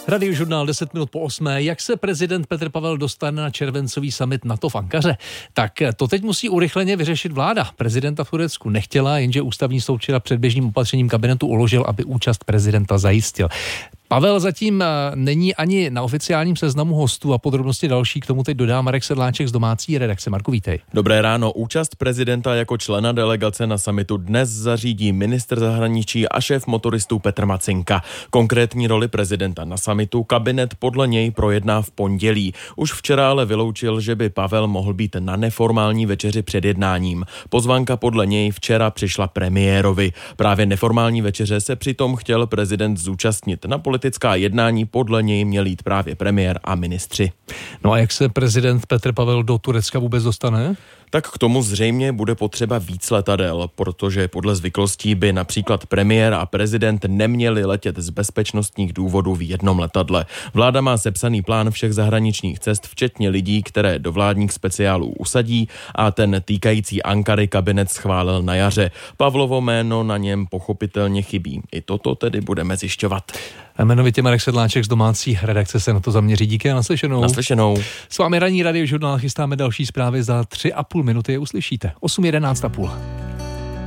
Radiožurnál 10 minut po 8. Jak se prezident Petr Pavel dostane na červencový summit NATO v Ankaře? Tak to teď musí urychleně vyřešit vláda. Prezidenta v Turecku nechtěla, jenže ústavní soud včera předběžným opatřením kabinetu uložil, aby účast prezidenta zajistil. Pavel zatím není ani na oficiálním seznamu hostů a podrobnosti další k tomu teď dodá Marek Sedláček z domácí redakce. Marku, vítej. Dobré ráno. Účast prezidenta jako člena delegace na summitu dnes zařídí ministr zahraničí a šéf motoristů Petr Macinka. Konkrétní roli prezidenta na summitu kabinet podle něj projedná v pondělí. Už včera ale vyloučil, že by Pavel mohl být na neformální večeři před jednáním. Pozvánka podle něj včera přišla premiérovi. Právě neformální večeře se přitom chtěl prezident zúčastnit. Na politická jednání podle něj měl jít právě premiér a ministři. No a jak se prezident Petr Pavel do Turecka vůbec dostane? Tak k tomu zřejmě bude potřeba víc letadel, protože podle zvyklostí by například premiér a prezident neměli letět z bezpečnostních důvodů v jednom letadle. Vláda má sepsaný plán všech zahraničních cest, včetně lidí, které do vládních speciálů usadí, a ten týkající Ankary kabinet schválil na jaře. Pavlovo jméno na něm pochopitelně chybí. I toto tedy budeme zjišťovat. Jmenovitě Marek Sedláček z domácí redakce se na to zaměří. Díky a naslyšenou. Naslyšenou. S vámi ranní radiožurnál, chystáme další zprávy, za 3,5 minuty je uslyšíte. 8:11:30.